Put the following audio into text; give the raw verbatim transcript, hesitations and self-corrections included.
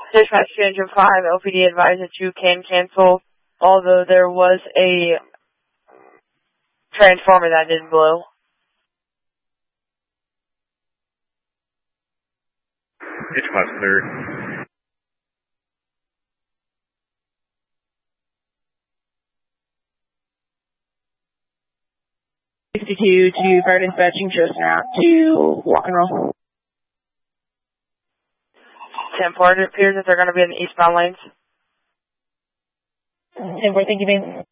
Dispatch to Engine five, L P D advised that you can cancel, although there was a transformer that didn't blow. Engine five, clear. sixty-two to fire dispatching just now to walk and roll. ten four, it appears that they're going to be in the eastbound lanes. ten four, thank you, man.